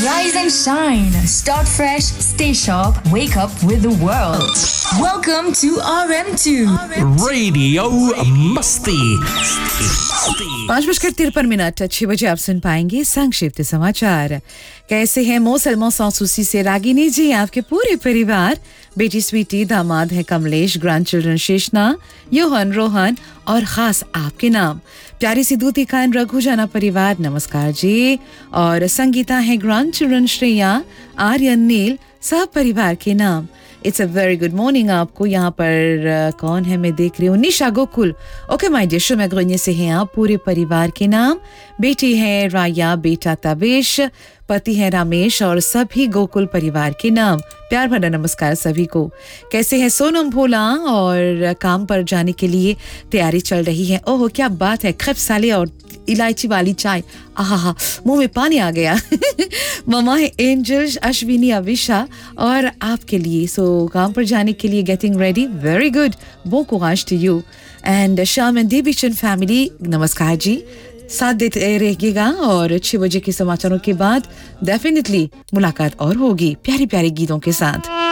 Rise and shine. Start fresh, stay sharp, wake up with the world. Welcome to RM2 Radio Masti. 5:53 6 बजे आप सुन पाएंगे संक्षिप्त समाचार। कैसे हैं मौसलमों सांसूसी से रागिनी जी आपके पूरे परिवार, बेटी स्वीटी, दामाद है कमलेश, ग्रैंड चिल्ड्रन शेषना, योहन, रोहन और खास आपके नाम प्यारी सी दूती खान, रघु जाना परिवार नमस्कार जी। और संगीता है ग्रैंड चिल्ड्रन श्रेया, आर्यन, नील सब परिवार के नाम। It's a very good morning आपको। यहाँ पर कौन है मैं देख रही हूँ, निशा गोकुल। ओके माय डियर, मैं ग्रोन्ये से हैं आप पूरे परिवार के नाम। बेटी है राया, बेटा तवेश, पति है रामेश और सभी गोकुल परिवार के नाम प्यार भरा नमस्कार सभी को। कैसे है सोनम भोला और काम पर जाने के लिए तैयारी चल रही है। ओह क्या बात है, खप साले और इलायची वाली चाय, आहा मुंह में पानी आ गया। ममा है एंजल, अश्विनी, अविशा और आपके लिए काम पर जाने के लिए getting ready. Very good, bon courage to you and शाम एंड देवीचंद फैमिली नमस्कार जी। साथ देते रहिएगा और 6 बजे के समाचारों के बाद डेफिनेटली मुलाकात और होगी प्यारी प्यारी गीतों के साथ।